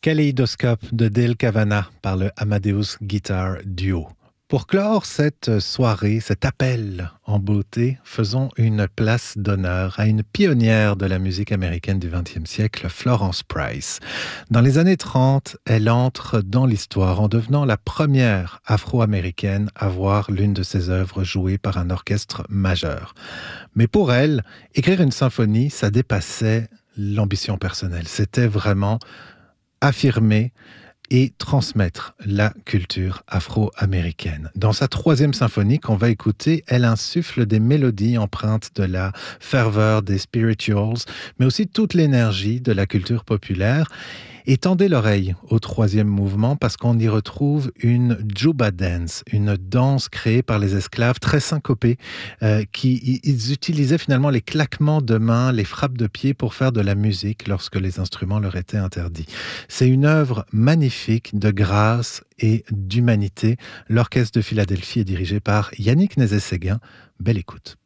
Kaléidoscope de Dale Kavanagh par le Amadeus Guitar Duo. Pour clore cette soirée, cet appel en beauté, faisons une place d'honneur à une pionnière de la musique américaine du XXe siècle, Florence Price. Dans les années 30, elle entre dans l'histoire en devenant la première afro-américaine à voir l'une de ses œuvres jouée par un orchestre majeur. Mais pour elle, écrire une symphonie, ça dépassait l'ambition personnelle. C'était vraiment affirmer et transmettre la culture afro-américaine. Dans sa troisième symphonie qu'on va écouter, elle insuffle des mélodies empreintes de la ferveur des spirituals, mais aussi toute l'énergie de la culture populaire. Et tendez l'oreille au troisième mouvement parce qu'on y retrouve une juba dance, une danse créée par les esclaves très syncopée, ils utilisaient finalement les claquements de mains, les frappes de pieds pour faire de la musique lorsque les instruments leur étaient interdits. C'est une œuvre magnifique de grâce et d'humanité. L'orchestre de Philadelphie est dirigé par Yannick Nézet-Séguin. Belle écoute.